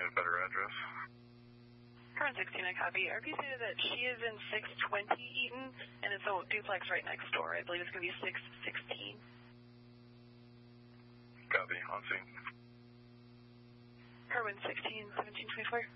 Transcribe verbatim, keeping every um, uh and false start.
a better address. Current sixteen, I copy. R P stated that she is in six twenty Eaton, and it's a duplex right next door. I believe it's going to be six sixteen. Copy, on scene. Kerwin sixteen, seventeen twenty-four.